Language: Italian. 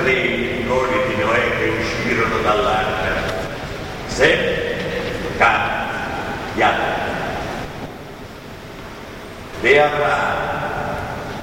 tre figli di Noè che uscirono dall'arca: Sem, Cam, Yafet. E Abramo